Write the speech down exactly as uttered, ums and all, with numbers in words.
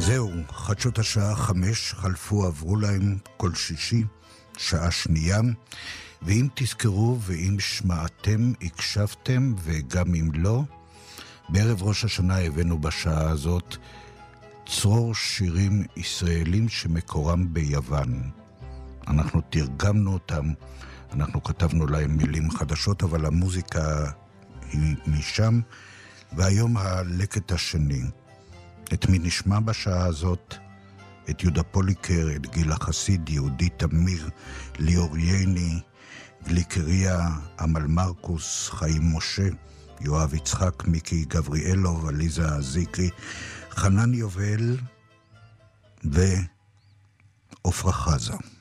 זהו, חדשות השעה חמש, חלפו, עברו להם כל שישי, שעה שנייה, ואם תזכרו ואם שמעתם, הקשבתם, וגם אם לא, בערב ראש השנה הבאנו בשעה הזאת צרור שירים ישראלים שמקורם ביוון. אנחנו תרגמנו אותם, אנחנו כתבנו להם מילים חדשות, אבל המוזיקה היא משם, והיום הלקט השני. את מי נשמע בשעה הזאת? את יהודה פוליקר, את גילה חסיד, יהודי תמיר, ליאור ייני, גליקריה, אמל מרקוס, חיים משה, יואב יצחק, מיקי גבריאלוב, עליזה זיקרי, חנן יובל ועופרה חזה.